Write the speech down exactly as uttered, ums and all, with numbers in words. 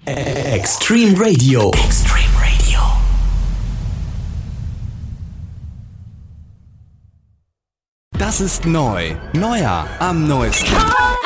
Extreme Radio. Extreme Radio. Das ist neu. Neuer am neuesten.